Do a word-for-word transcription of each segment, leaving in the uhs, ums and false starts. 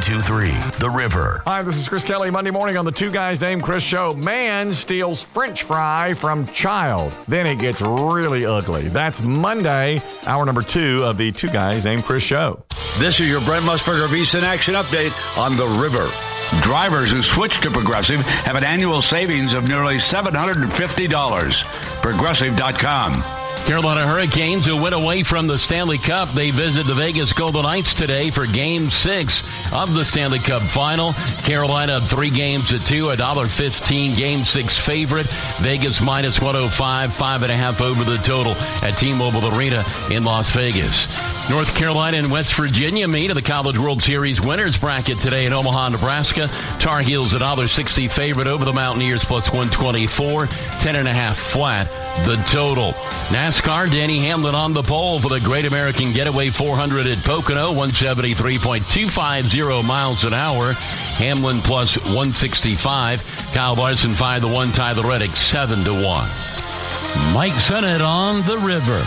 ninety-two three The River. Hi, this is Chris Kelly. Monday morning on the Two Guys Named Chris show. Man steals French fry from child. Then it gets really ugly. That's Monday, hour number two of the Two Guys Named Chris show. This is your Brent Musburger VSiN Action Update on the River. Drivers who switch to Progressive have an annual savings of nearly seven hundred fifty dollars. Progressive dot com. Carolina Hurricanes, who went away from the Stanley Cup, they visit the Vegas Golden Knights today for Game six of the Stanley Cup Final. Carolina three games to two, one dollar fifteen, Game six favorite. Vegas minus one oh five, five and a half over the total at T-Mobile Arena in Las Vegas. North Carolina and West Virginia meet in the College World Series winners bracket today in Omaha, Nebraska. Tar Heels one dollar sixty favorite over the Mountaineers plus one twenty-four, ten and a half flat the total. NASCAR, Danny Hamlin on the pole for the Great American Getaway four hundred at Pocono, one seventy-three point two five zero miles an hour. Hamlin plus one sixty-five. Kyle Larson five to one, Ty the Reddick seven to one. Mike Sennett on the River.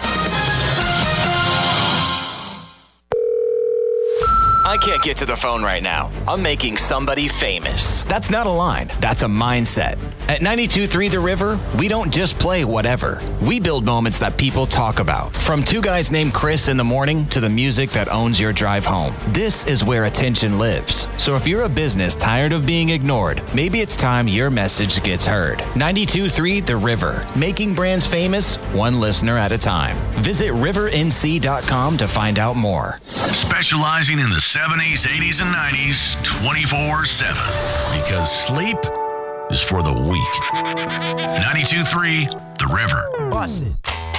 I can't get to the phone right now. I'm making somebody famous. That's not a line. That's a mindset. At ninety-two three The River, we don't just play whatever. We build moments that people talk about. From Two Guys Named Chris in the morning to the music that owns your drive home. This is where attention lives. So if you're a business tired of being ignored, maybe it's time your message gets heard. ninety-two three The River. Making brands famous, one listener at a time. Visit river n c dot com to find out more. Specializing in the seventies, eighties, and nineties twenty-four seven. Because sleep is for the weak. ninety-two three The River. Bust it.